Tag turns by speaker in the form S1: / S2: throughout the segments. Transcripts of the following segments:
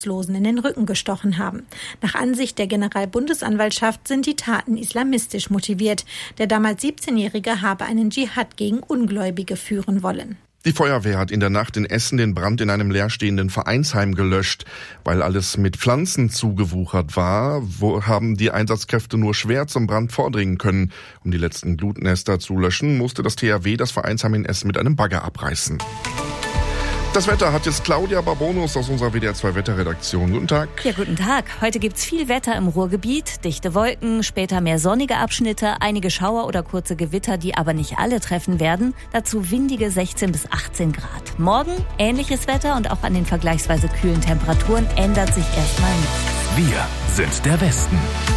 S1: in den Rücken gestochen haben. Nach Ansicht der Generalbundesanwaltschaft sind die Taten islamistisch motiviert. Der damals 17-Jährige habe einen Dschihad gegen Ungläubige führen wollen.
S2: Die Feuerwehr hat in der Nacht in Essen den Brand in einem leerstehenden Vereinsheim gelöscht. Weil alles mit Pflanzen zugewuchert war, haben die Einsatzkräfte nur schwer zum Brand vordringen können. Um die letzten Glutnester zu löschen, musste das THW das Vereinsheim in Essen mit einem Bagger abreißen. Das Wetter hat jetzt Claudia Barbonus aus unserer WDR 2 Wetterredaktion. Guten Tag.
S3: Ja, guten Tag. Heute gibt's viel Wetter im Ruhrgebiet, dichte Wolken, später mehr sonnige Abschnitte, einige Schauer oder kurze Gewitter, die aber nicht alle treffen werden. Dazu windige 16 bis 18 Grad. Morgen ähnliches Wetter und auch an den vergleichsweise kühlen Temperaturen ändert sich erstmal nichts.
S4: Wir sind der Westen.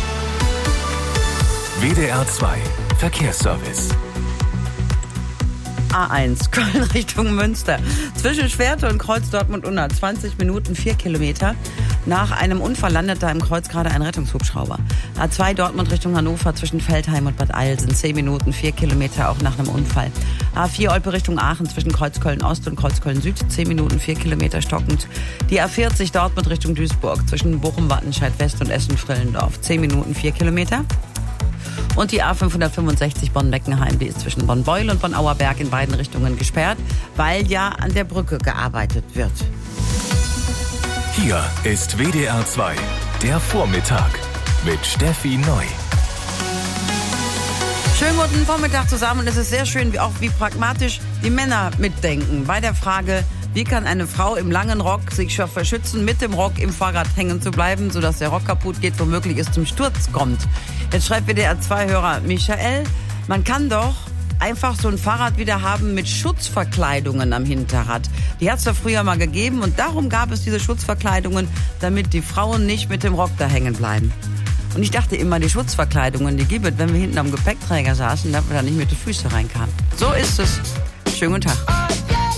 S4: WDR 2 Verkehrsservice.
S5: A1, Köln Richtung Münster. Zwischen Schwerte und Kreuz Dortmund-Unna, 20 Minuten, 4 Kilometer. Nach einem Unfall landet da im Kreuz gerade ein Rettungshubschrauber. A2 Dortmund Richtung Hannover zwischen Feldheim und Bad Eilsen, 10 Minuten, 4 Kilometer, auch nach einem Unfall. A4 Olpe Richtung Aachen zwischen Kreuz Köln-Ost und Kreuz Köln-Süd, 10 Minuten, 4 Kilometer stockend. Die A40 Dortmund Richtung Duisburg zwischen Bochum-Wattenscheid-West und Essen-Frillendorf, 10 Minuten, 4 Kilometer. Und die A565 Bonn-Beckenheim, die ist zwischen Bonn-Beul und Bonn-Auerberg in beiden Richtungen gesperrt, weil ja an der Brücke gearbeitet wird.
S4: Hier ist WDR 2, der Vormittag mit Steffi Neu.
S5: Schönen guten Vormittag zusammen und es ist sehr schön, wie pragmatisch die Männer mitdenken bei der Frage, wie kann eine Frau im langen Rock sich verschützen, mit dem Rock im Fahrrad hängen zu bleiben, sodass der Rock kaputt geht, womöglich es zum Sturz kommt. Jetzt schreibt WDR-2-Hörer Michael, man kann doch einfach so ein Fahrrad wieder haben mit Schutzverkleidungen am Hinterrad. Die hat es doch früher mal gegeben und darum gab es diese Schutzverkleidungen, damit die Frauen nicht mit dem Rock da hängen bleiben. Und ich dachte immer, die Schutzverkleidungen, die gibt es, wenn wir hinten am Gepäckträger saßen, damit wir da nicht mit den Füßen reinkamen. So ist es. Schönen guten Tag.